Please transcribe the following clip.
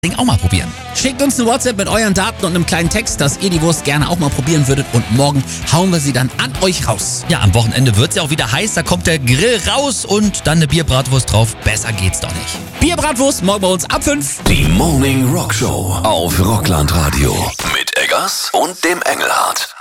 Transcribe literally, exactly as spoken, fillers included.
Ding auch mal probieren. Schickt uns eine WhatsApp mit euren Daten und einem kleinen Text, dass ihr die Wurst gerne auch mal probieren würdet, und morgen hauen wir sie dann an euch raus. Ja, am Wochenende wird's ja auch wieder heiß, da kommt der Grill raus und dann eine Bierbratwurst drauf. Besser geht's doch nicht. Bierbratwurst morgen bei uns ab fünf. Die Morning Rock Show auf Rockland Radio mit Eggers und dem Engelhardt.